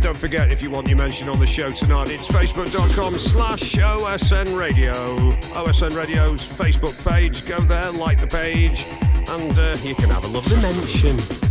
And don't forget, if you want your mention on the show tonight, it's facebook.com/OSN Radio. OSN Radio's Facebook page. Go there, like the page, and you can have a lovely mention.